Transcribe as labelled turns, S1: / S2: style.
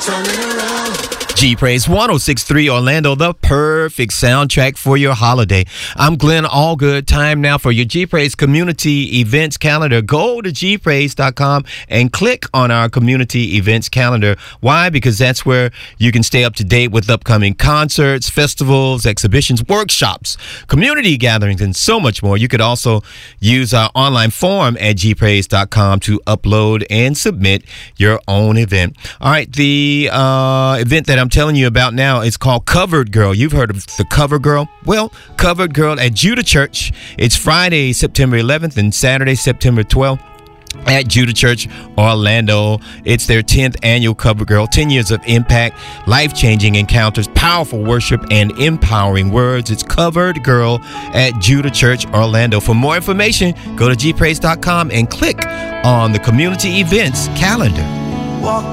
S1: G Praise 106.3 Orlando, the perfect soundtrack for your holiday. I'm Glenn Allgood. Time now for your G Praise community events calendar. Go to gpraise.com and click on our community events calendar. Why? Because that's where you can stay up to date with upcoming concerts, festivals, exhibitions, workshops, community gatherings, and so much more. You could also use our online form at gpraise.com to upload and submit your own event. All right, the event that I'm telling you about now is called Covered Girl. You've heard of the Cover Girl? Well, Covered Girl at Judah Church. It's Friday, September 11th and Saturday, September 12th. At Judah Church, Orlando. It's their 10th annual Cover Girl. 10 years of impact, life-changing encounters, powerful worship, and empowering words. It's Covered Girl at Judah Church, Orlando. For more information, go to gpraise.com and click on the community events calendar.
S2: Walk